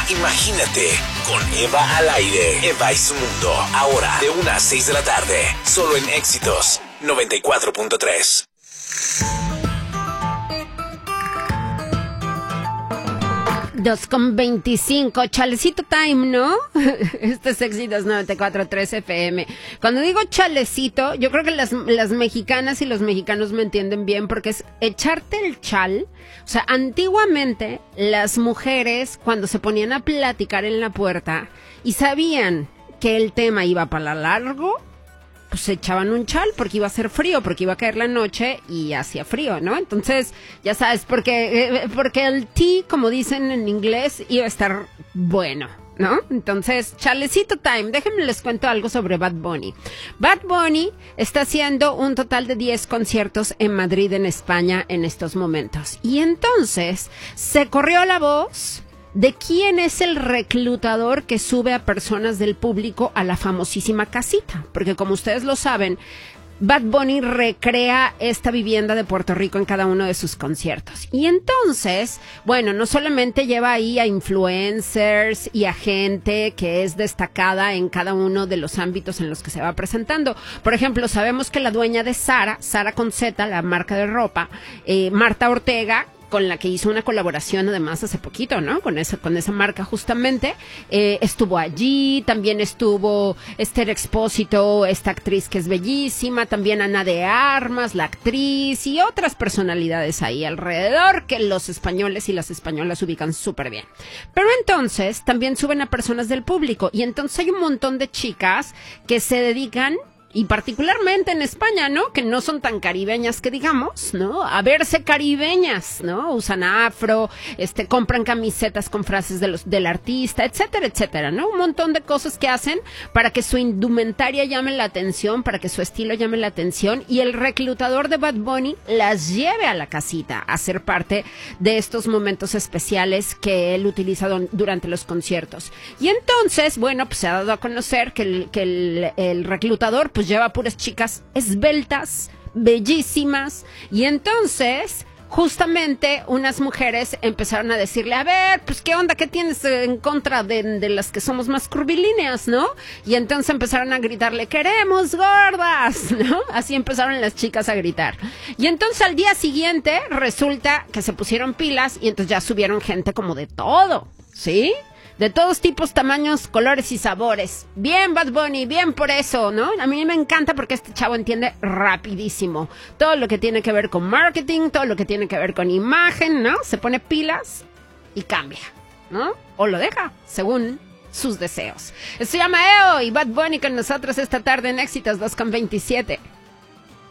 Imagínate con Eva al aire. Eva y su mundo. Ahora de 1 a 6 de la tarde. Solo en Éxitos 94.3. Dos con 25, chalecito time, ¿no? Este es Éxitos 94.3 FM. Cuando digo chalecito, yo creo que las mexicanas y los mexicanos me entienden bien, porque es echarte el chal. O sea, antiguamente las mujeres, cuando se ponían a platicar en la puerta y sabían que el tema iba para largo, pues se echaban un chal porque iba a hacer frío, porque iba a caer la noche y hacía frío, ¿no? Entonces, ya sabes, porque el tea, como dicen en inglés, iba a estar bueno, ¿no? Entonces, chalecito time. Déjenme les cuento algo sobre Bad Bunny. Bad Bunny está haciendo un total de 10 conciertos en Madrid, en España, en estos momentos. Y entonces, se corrió la voz de quién es el reclutador que sube a personas del público a la famosísima casita. Porque como ustedes lo saben, Bad Bunny recrea esta vivienda de Puerto Rico en cada uno de sus conciertos. Y entonces, bueno, no solamente lleva ahí a influencers y a gente que es destacada en cada uno de los ámbitos en los que se va presentando. Por ejemplo, sabemos que la dueña de Zara con Z, la marca de ropa, Marta Ortega, con la que hizo una colaboración además hace poquito, ¿no? Con esa marca justamente, estuvo allí, también estuvo Esther Expósito, esta actriz que es bellísima, también Ana de Armas, la actriz, y otras personalidades ahí alrededor que los españoles y las españolas ubican súper bien. Pero entonces también suben a personas del público, y entonces hay un montón de chicas que se dedican, y particularmente en España, ¿no? Que no son tan caribeñas que digamos, ¿no? A verse caribeñas, ¿no? Usan afro, compran camisetas con frases del artista, etcétera, etcétera, ¿no? Un montón de cosas que hacen para que su indumentaria llame la atención, para que su estilo llame la atención, y el reclutador de Bad Bunny las lleve a la casita a ser parte de estos momentos especiales que él utiliza durante los conciertos. Y entonces, bueno, pues se ha dado a conocer que el reclutador pues lleva puras chicas esbeltas, bellísimas, y entonces justamente unas mujeres empezaron a decirle, a ver, pues qué onda, qué tienes en contra de las que somos más curvilíneas, ¿no? Y entonces empezaron a gritarle, queremos gordas, ¿no? Así empezaron las chicas a gritar. Y entonces al día siguiente resulta que se pusieron pilas y entonces ya subieron gente como de todo, ¿sí? De todos tipos, tamaños, colores y sabores. Bien, Bad Bunny, bien por eso, ¿no? A mí me encanta porque este chavo entiende rapidísimo todo lo que tiene que ver con marketing, todo lo que tiene que ver con imagen, ¿no? Se pone pilas y cambia, ¿no? O lo deja, según sus deseos. Se llama EO y Bad Bunny con nosotros esta tarde en Éxitos 2.27.